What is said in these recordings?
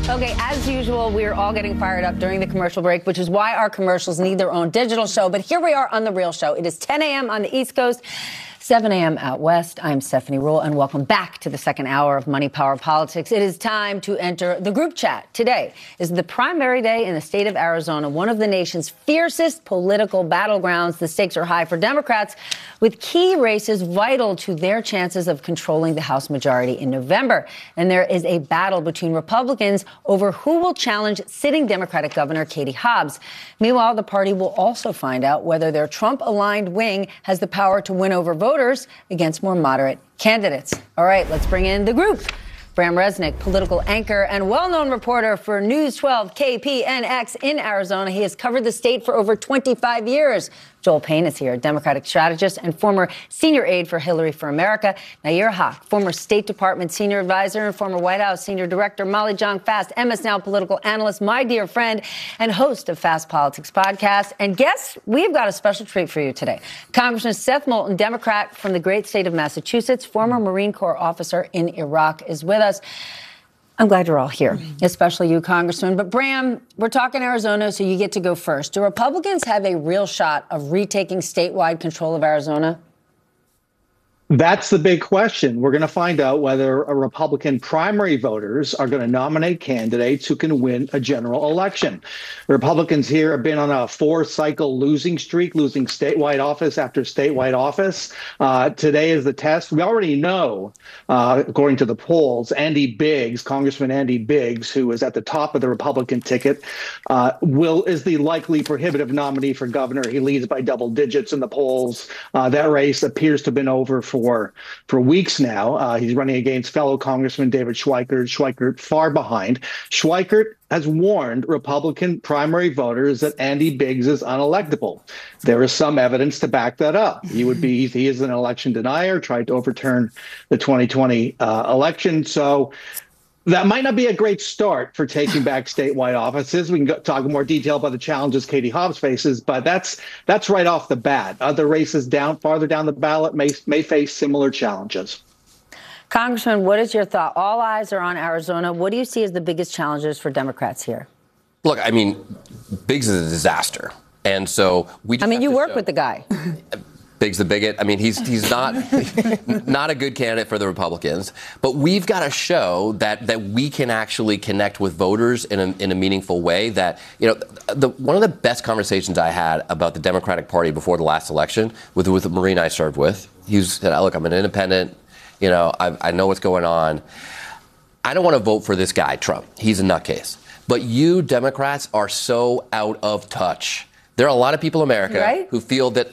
Okay, as usual, we're all getting fired up during the commercial break, which is why our commercials need their own digital show. But here we are on The Real Show. It is 10 a.m. on the East Coast, 7 a.m. out west. I'm Stephanie Ruhle, and welcome back to the second hour of Money, Power, Politics. It is time to enter the group chat. Today is the primary day in the state of Arizona, one of the nation's fiercest political battlegrounds. The stakes are high for Democrats, with key races vital to their chances of controlling the House majority in November. And there is a battle between Republicans over who will challenge sitting Democratic Governor Katie Hobbs. Meanwhile, the party will also find out whether their Trump-aligned wing has the power to win over voters against more moderate candidates. All right, let's bring in the group. Bram Resnick, political anchor and well-known reporter for News 12 KPNX in Arizona. He has covered the state for over 25 years. Joel Payne is here, Democratic strategist and former senior aide for Hillary for America. Nayyar Haq, former State Department senior advisor and former White House senior director. Molly Jong-Fast, MS Now political analyst, my dear friend, and host of Fast Politics podcast. And guess we've got a special treat for you today. Congressman Seth Moulton, Democrat from the great state of Massachusetts, former Marine Corps officer in Iraq, is with us. I'm glad you're all here, especially you, Congressman. But Bram, we're talking Arizona, so you get to go first. Do Republicans have a real shot of retaking statewide control of Arizona? That's the big question. We're going to find out whether Republican primary voters are going to nominate candidates who can win a general election. Republicans here have been on a 4-cycle losing streak, losing statewide office after statewide office. Today is the test. We already know, according to the polls, Congressman Andy Biggs, who is at the top of the Republican ticket, is the likely prohibitive nominee for governor. He leads by double digits in the polls. That race appears to have been over for weeks now. He's running against fellow Congressman David Schweikert. Schweikert far behind. Schweikert has warned Republican primary voters that Andy Biggs is unelectable. There is some evidence to back that up. He is an election denier, tried to overturn the 2020 election. So that might not be a great start for taking back statewide offices. We can talk in more detail about the challenges Katie Hobbs faces, but that's right off the bat. Other races farther down the ballot may face similar challenges. Congressman, what is your thought? All eyes are on Arizona. What do you see as the biggest challenges for Democrats here? Look, I mean, Biggs is a disaster. And so you work with the guy. Biggs the bigot. I mean, he's not not a good candidate for the Republicans. But we've got to show that we can actually connect with voters in a meaningful way. That, one of the best conversations I had about the Democratic Party before the last election with the Marine I served with. He said, "Look, I'm an independent. I know what's going on. I don't want to vote for this guy, Trump. He's a nutcase. But you Democrats are so out of touch." There are a lot of people in America who feel that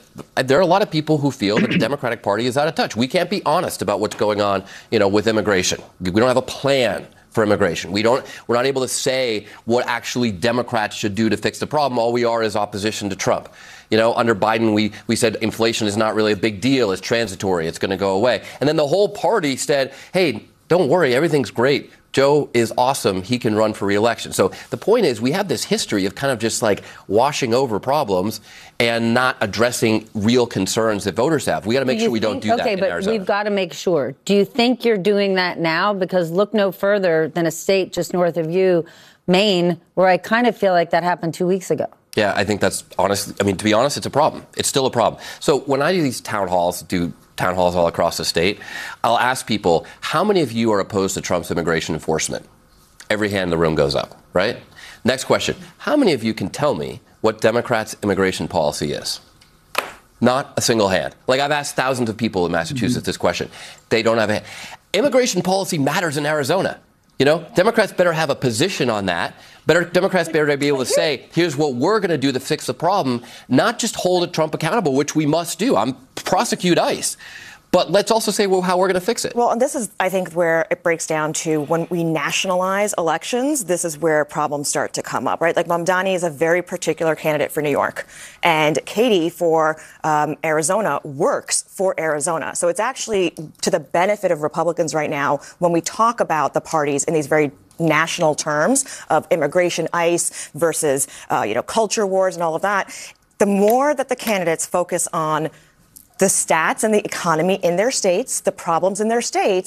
the Democratic Party is out of touch. We can't be honest about what's going on, with immigration. We don't have a plan for immigration. We're not able to say what actually Democrats should do to fix the problem. All we are is opposition to Trump. Under Biden, we said inflation is not really a big deal. It's transitory. It's going to go away. And then the whole party said, hey, don't worry. Everything's great. Joe is awesome. He can run for re-election. So the point is, we have this history of kind of just like washing over problems and not addressing real concerns that voters have. We got to make sure we don't do that in Arizona. Okay, but we've got to make sure. Do you think you're doing that now? Because look no further than a state just north of you, Maine, where I kind of feel like that happened 2 weeks ago. Yeah, I think that's honest. I mean, to be honest, it's a problem. It's still a problem. So when I do these town halls all across the state, I'll ask people, how many of you are opposed to Trump's immigration enforcement? Every hand in the room goes up, right? Next question. How many of you can tell me what Democrats' immigration policy is? Not a single hand. Like, I've asked thousands of people in Massachusetts this question. They don't have a hand. Immigration policy matters in Arizona. Democrats better have a position on that. Democrats better be able to say, here's what we're going to do to fix the problem, not just hold Trump accountable, which we must do. Prosecute ICE. But let's also say, how we're going to fix it. Well, and this is, I think, where it breaks down to when we nationalize elections, this is where problems start to come up, right? Like Mamdani is a very particular candidate for New York. And Katie for Arizona works for Arizona. So it's actually to the benefit of Republicans right now when we talk about the parties in these very national terms of immigration, ICE versus, culture wars and all of that. The more that the candidates focus on the stats and the economy in their states, the problems in their states,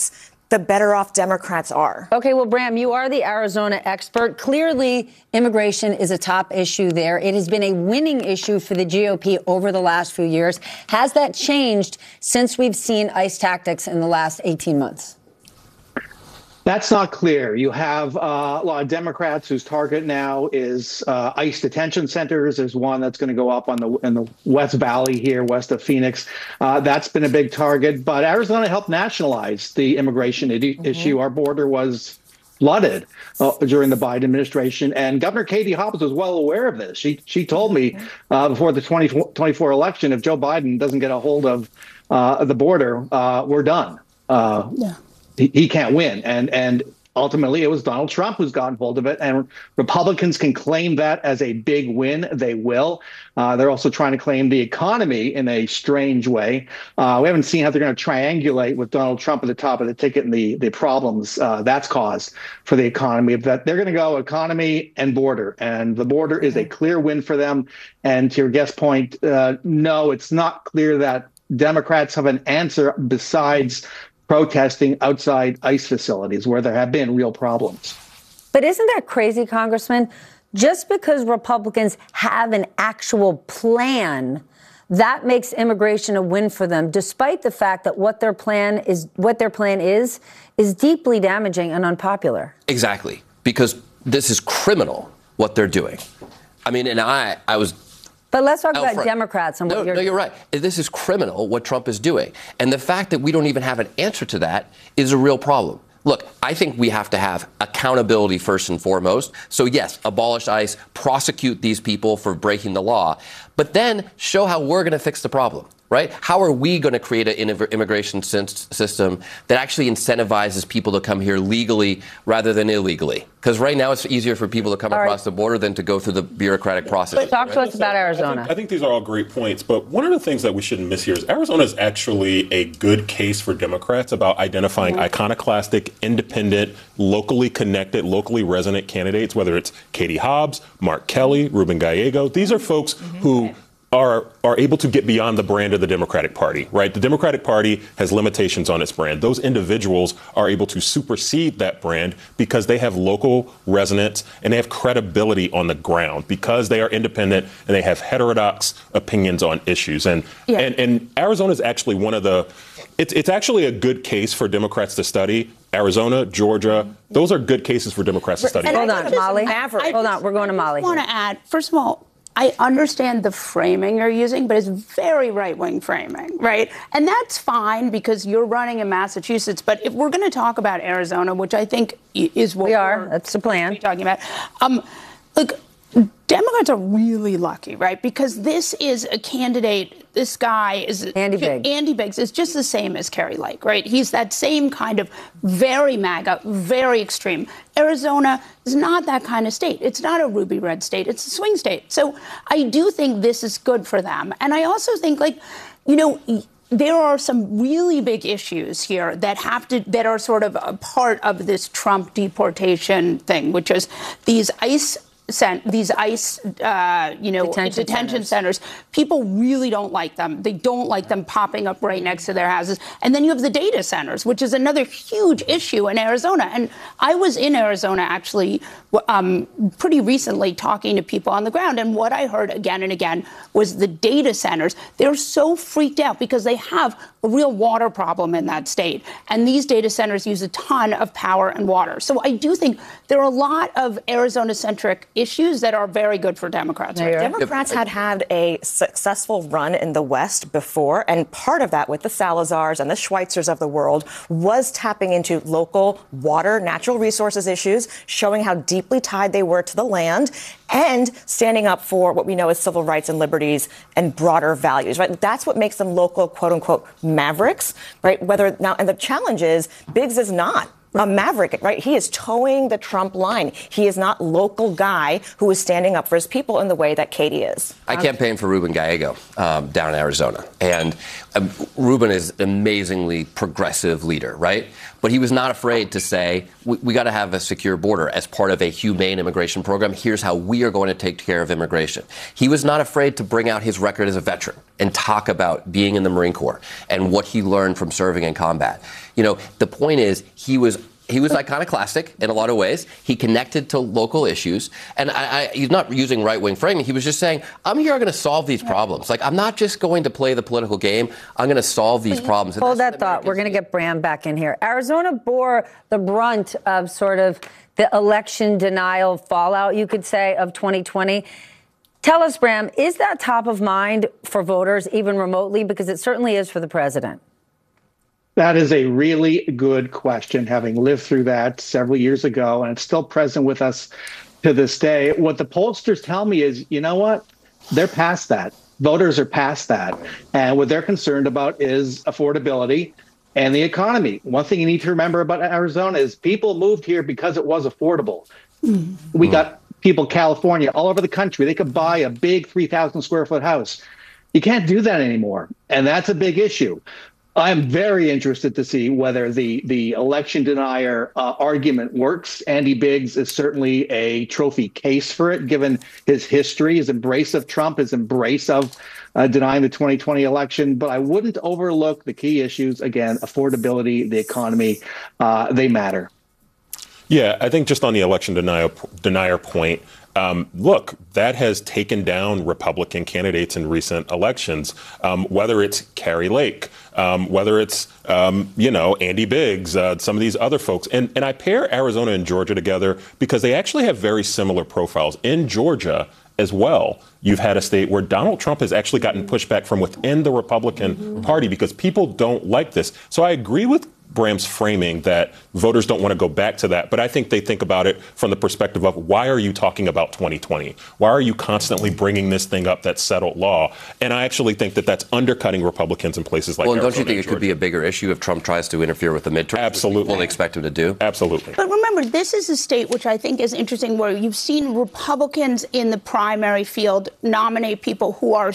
the better off Democrats are. Okay, well, Bram, you are the Arizona expert. Clearly, immigration is a top issue there. It has been a winning issue for the GOP over the last few years. Has that changed since we've seen ICE tactics in the last 18 months? That's not clear. You have a lot of Democrats whose target now is ICE detention centers. There's one that's going to go up in the West Valley here, west of Phoenix. That's been a big target. But Arizona helped nationalize the immigration issue. Our border was flooded during the Biden administration, and Governor Katie Hobbs was well aware of this. She told me before the 2024 election, if Joe Biden doesn't get a hold of the border, we're done. He can't win. And ultimately, it was Donald Trump who's gotten hold of it. And Republicans can claim that as a big win. They will. They're also trying to claim the economy in a strange way. We haven't seen how they're going to triangulate with Donald Trump at the top of the ticket and the problems that's caused for the economy. That they're going to go economy and border. And the border is a clear win for them. And to your guest point, no, it's not clear that Democrats have an answer besides protesting outside ICE facilities where there have been real problems. But isn't that crazy, Congressman? Just because Republicans have an actual plan, that makes immigration a win for them, despite the fact that what their plan is deeply damaging and unpopular. Exactly, because this is criminal what they're doing. I mean, and I was. But let's talk about Democrats and what you're doing. No, you're right. This is criminal what Trump is doing. And the fact that we don't even have an answer to that is a real problem. Look, I think we have to have accountability first and foremost. So, yes, abolish ICE, prosecute these people for breaking the law, but then show how we're going to fix the problem, right? How are we going to create an immigration system that actually incentivizes people to come here legally rather than illegally? Because right now it's easier for people to come across the border than to go through the bureaucratic process. Talk to us about Arizona. I think these are all great points, but one of the things that we shouldn't miss here is Arizona is actually a good case for Democrats about identifying iconoclastic, independent, locally connected, locally resonant candidates, whether it's Katie Hobbs, Mark Kelly, Ruben Gallego. These are folks who are able to get beyond the brand of the Democratic Party, right? The Democratic Party has limitations on its brand. Those individuals are able to supersede that brand because they have local resonance and they have credibility on the ground because they are independent and they have heterodox opinions on issues. And Arizona is actually one of the, it's actually a good case for Democrats to study. Arizona, Georgia, those are good cases for Democrats to study. Hold on, Molly. Hold on, we're going to Molly. I want to add, first of all, I understand the framing you're using, but it's very right-wing framing, right? And that's fine because you're running in Massachusetts. But if we're going to talk about Arizona, which I think is what that's the plan. We're talking about. Look, Democrats are really lucky, right? Because this is a candidate. This guy is Andy Biggs. Andy Biggs is just the same as Kerry Lake, right? He's that same kind of very MAGA, very extreme. Arizona is not that kind of state. It's not a ruby red state. It's a swing state. So I do think this is good for them. And I also think, there are some really big issues here that are sort of a part of this Trump deportation thing, which is these ICE detention centers. People really don't like them. They don't like them popping up right next to their houses. And then you have the data centers, which is another huge issue in Arizona. And I was in Arizona actually pretty recently talking to people on the ground. And what I heard again and again was the data centers. They're so freaked out because they have a real water problem in that state. And these data centers use a ton of power and water. So I do think there are a lot of Arizona-centric issues that are very good for Democrats. Right? Democrats had a successful run in the West before, and part of that with the Salazars and the Schweitzers of the world was tapping into local water, natural resources issues, showing how deeply tied they were to the land, and standing up for what we know as civil rights and liberties and broader values, right? That's what makes them local, quote unquote, mavericks, right? And the challenge is Biggs is not a maverick, right? He is towing the Trump line. He is not local guy who is standing up for his people in the way that Katie is. I campaigned for Ruben Gallego down in Arizona. And Ruben is an amazingly progressive leader, right? But he was not afraid to say, we got to have a secure border as part of a humane immigration program. Here's how we are going to take care of immigration. He was not afraid to bring out his record as a veteran and talk about being in the Marine Corps and what he learned from serving in combat. The point is he was iconoclastic in a lot of ways. He connected to local issues. And he's not using right-wing framing. He was just saying, I'm here, I'm going to solve these problems. Like, I'm not just going to play the political game. I'm going to solve these problems. Hold that thought. We're going to get Bram back in here. Arizona bore the brunt of sort of the election denial fallout, you could say, of 2020. Tell us, Bram, is that top of mind for voters, even remotely? Because it certainly is for the president. That is a really good question, having lived through that several years ago, and it's still present with us to this day. What the pollsters tell me is, you know what? They're past that. Voters are past that. And what they're concerned about is affordability and the economy. One thing you need to remember about Arizona is people moved here because it was affordable. We got people in California, all over the country. They could buy a big 3,000 square foot house. You can't do that anymore. And that's a big issue. I'm very interested to see whether the election denier argument works. Andy Biggs is certainly a trophy case for it, given his history, his embrace of Trump, his embrace of denying the 2020 election. But I wouldn't overlook the key issues. Again, affordability, the economy, they matter. Yeah, I think just on the election denier point, look, that has taken down Republican candidates in recent elections, whether it's Kari Lake, whether it's, Andy Biggs, some of these other folks. And I pair Arizona and Georgia together because they actually have very similar profiles. In Georgia as well, you've had a state where Donald Trump has actually gotten pushback from within the Republican Party because people don't like this. So I agree with Bram's framing that voters don't want to go back to that. But I think they think about it from the perspective of, why are you talking about 2020? Why are you constantly bringing this thing up that's settled law? And I actually think that that's undercutting Republicans in places like Arizona. Well, don't you think it could be a bigger issue if Trump tries to interfere with the midterm? Absolutely. What they expect him to do? Absolutely. But remember, this is a state which I think is interesting, where you've seen Republicans in the primary field nominate people who are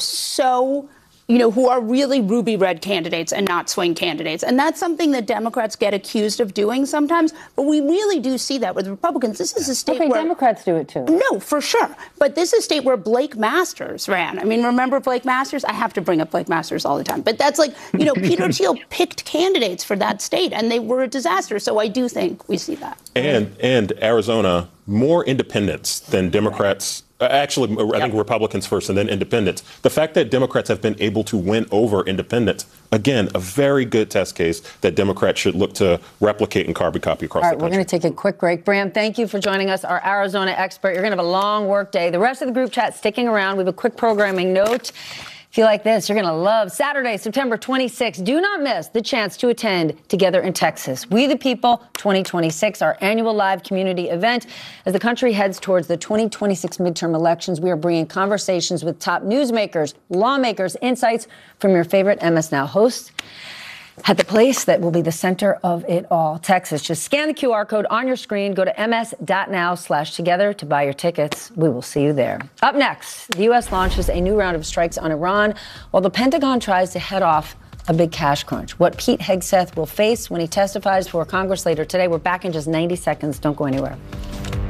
who are really ruby red candidates and not swing candidates. And that's something that Democrats get accused of doing sometimes. But we really do see that with Republicans. This is a state where Democrats do it too. No, for sure. But this is a state where Blake Masters ran. I mean, remember Blake Masters? I have to bring up Blake Masters all the time. But that's like, Peter Thiel picked candidates for that state, and they were a disaster. So I do think we see that. And Arizona, more independents than Democrats. Actually, I think Republicans first and then independents. The fact that Democrats have been able to win over independents, again, a very good test case that Democrats should look to replicate and carbon copy across the country. All right, we're going to take a quick break. Bram, thank you for joining us, our Arizona expert. You're going to have a long work day. The rest of the group chat sticking around. We have a quick programming note. If you like this, you're going to love Saturday, September 26th. Do not miss the chance to attend Together in Texas. We the People 2026, our annual live community event. As the country heads towards the 2026 midterm elections, we are bringing conversations with top newsmakers, lawmakers, insights from your favorite MS Now hosts at the place that will be the center of it all, Texas. Just scan the QR code on your screen. Go to ms.now/together to buy your tickets. We will see you there. Up next, the U.S. launches a new round of strikes on Iran while the Pentagon tries to head off a big cash crunch. What Pete Hegseth will face when he testifies before Congress later today. We're back in just 90 seconds. Don't go anywhere.